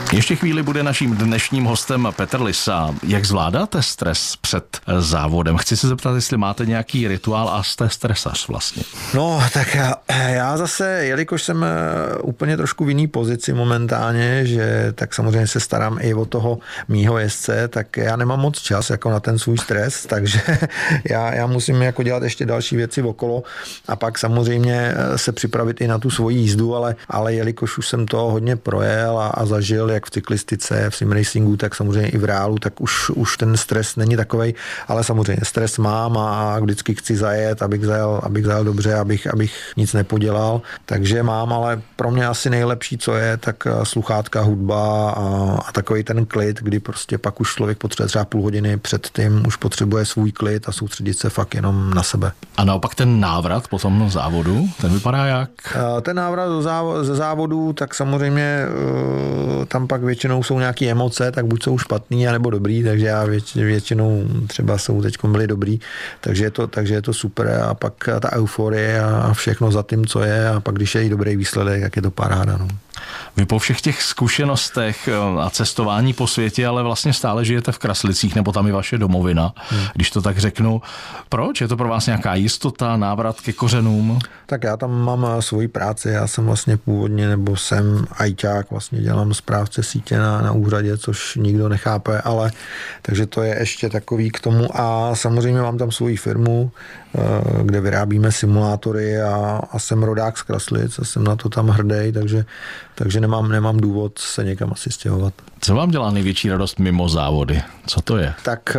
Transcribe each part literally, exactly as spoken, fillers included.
Ještě chvíli bude naším dnešním hostem Petr Lisa. Jak zvládáte stres před závodem? Chci se zeptat, jestli máte nějaký rituál a jste stresař vlastně. No, tak já, já zase, jelikož jsem úplně trošku v jiný pozici momentálně, že tak samozřejmě se starám i o toho mýho jezdce, tak já nemám moc čas jako na ten svůj stres, takže já, já musím jako dělat ještě další věci okolo a pak samozřejmě se připravit i na tu svoji jízdu, ale, ale jelikož už jsem to hodně projel a, a zažil, jak v cyklistice, v simracingu, tak samozřejmě i v reálu, tak už, už ten stres není takovej, ale samozřejmě stres mám a vždycky chci zajet, abych zajel, abych zajel dobře, abych, abych nic nepodělal, takže mám, ale pro mě asi nejlepší, co je, tak sluchátka, hudba a, a takový ten klid, kdy prostě pak už člověk potřebuje třeba půl hodiny před tím, už potřebuje svůj klid a soustředit se fakt jenom na sebe. A naopak ten návrat po tom závodu, ten vypadá jak? Ten návrat ze závodu, tak samozřejmě tam pak většinou jsou nějaké emoce, tak buď jsou špatný, anebo dobrý, takže já věč, většinou třeba jsou teď byli dobrý, takže je to, takže je to super a pak ta euforie a všechno za tím, co je a pak když je i dobrý výsledek, jak je to paráda. No. Vy po všech těch zkušenostech a cestování po světě, ale vlastně stále žijete v Kraslicích, nebo tam je vaše domovina, hmm. když to tak řeknu. Proč? Je to pro vás nějaká jistota, návrat ke kořenům? Tak já tam mám svoji práci, já jsem vlastně původně, nebo jsem ajťák, vlastně dělám správce sítě na, na úřadě, což nikdo nechápe, ale takže to je ještě takový k tomu a samozřejmě mám tam svoji firmu, kde vyrábíme simulátory a, a jsem rodák z Kraslic a jsem na to tam hrdý, takže, takže nemám, nemám důvod se někam asi stěhovat. Co vám dělá největší radost mimo závody? Co to je? Tak,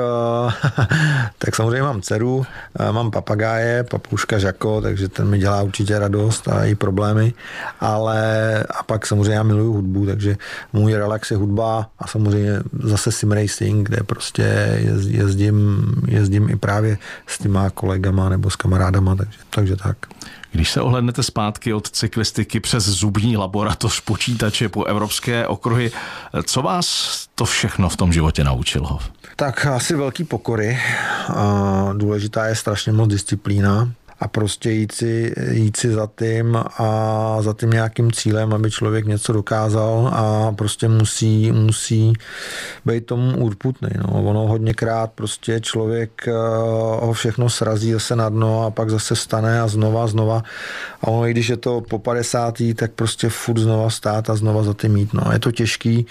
tak samozřejmě mám dceru, mám papagáje, papuška Žako, takže ten mi dělá určitě radost a i problémy, ale a pak samozřejmě já miluju hudbu, takže můj relax je hudba a samozřejmě zase simracing, kde prostě jezdím, jezdím i právě s těma kolegama nebo s kamarádama, takže, takže tak. Když se ohlédnete zpátky od cyklistiky přes zubní laboratoř, počítače po evropské okruhy, co vás to všechno v tom životě naučilo? Tak asi velký pokory. Důležitá je strašně moc disciplína. A prostě jít si, jít si za tím a za tím nějakým cílem, aby člověk něco dokázal a prostě musí, musí být tomu urputný. No. Ono hodněkrát prostě člověk ho všechno srazí zase na dno a pak zase stane a znova, znova. A ono, i když je to po padesátý, tak prostě furt znova stát a znova za tím jít. No. Je to těžký.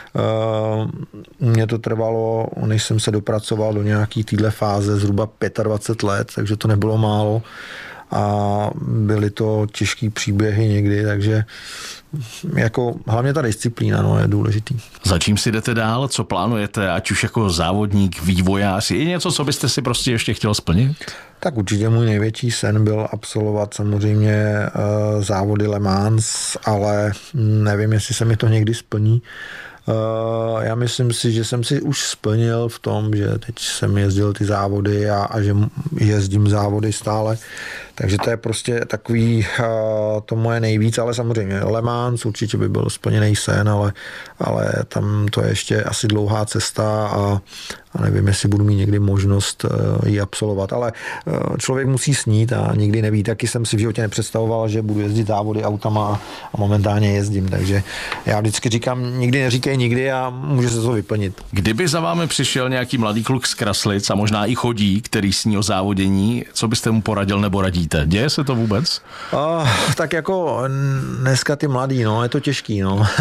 Mně to trvalo, než jsem se dopracoval do nějaký téhle fáze, zhruba dvacet pět let, takže to nebylo málo. A byly to těžký příběhy někdy, takže jako hlavně ta disciplína, no, je důležitý. Za čím si jdete dál? Co plánujete? Ať už jako závodník, vývojář, je něco, co byste si prostě ještě chtěl splnit? Tak určitě můj největší sen byl absolvovat samozřejmě uh, závody Le Mans, ale nevím, jestli se mi to někdy splní. Uh, já myslím si, že jsem si už splnil v tom, že teď jsem jezdil ty závody a, a že jezdím závody stále, takže to je prostě takový uh, to moje nejvíc, ale samozřejmě Le Mans určitě by byl splněný sen, ale, ale tam to je ještě asi dlouhá cesta a, a nevím, jestli budu mít někdy možnost uh, ji absolvovat, ale uh, člověk musí snít a nikdy neví, taky jsem si v životě nepředstavoval, že budu jezdit závody autama a momentálně jezdím, takže já vždycky říkám, nikdy neříkej nikdy a může se to vyplnit. Kdyby za vámi přišel nějaký mladý kluk z Kraslic a možná i chodí, který sní o závodění, co byste mu poradil nebo radíte? Děje se to vůbec? Uh, tak jako dneska ty mladý, no, je to těžký, no. uh,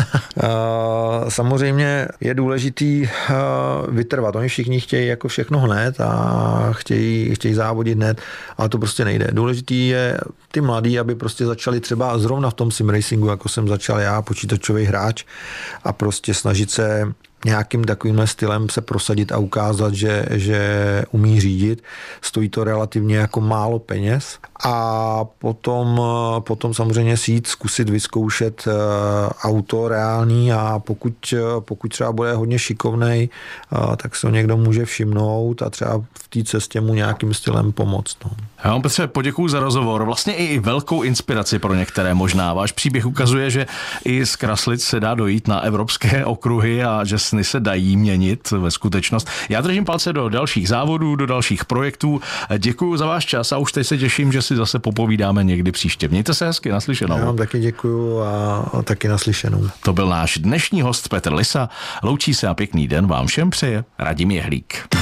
samozřejmě je důležitý uh, vytrvat. Oni všichni chtějí jako všechno hned a chtějí, chtějí závodit hned, ale to prostě nejde. Důležitý je ty mladý, aby prostě začali třeba zrovna v tom simracingu, jako jsem začal já, počítačový hráč a prostě snažit se nějakým takovým stylem se prosadit a ukázat, že, že umí řídit. Stojí to relativně jako málo peněz. A potom, potom samozřejmě si jít zkusit vyzkoušet auto reální a pokud, pokud třeba bude hodně šikovnej, tak se ho někdo může všimnout a třeba v té cestě mu nějakým stylem pomoct. No. Já vám, Petře, poděkuju za rozhovor. Vlastně i velkou inspiraci pro některé možná. Váš příběh ukazuje, že i z Kraslic se dá dojít na evropské okruhy a že sny se dají měnit ve skutečnost. Já držím palce do dalších závodů, do dalších projektů. Děkuji za váš čas a už teď se těším, že si zase popovídáme někdy příště. Mějte se hezky, naslyšenou. Já vám taky děkuju a, a taky naslyšenou. To byl náš dnešní host Petr Lisa. Loučí se a pěkný den vám všem přeje Radim Jehlík.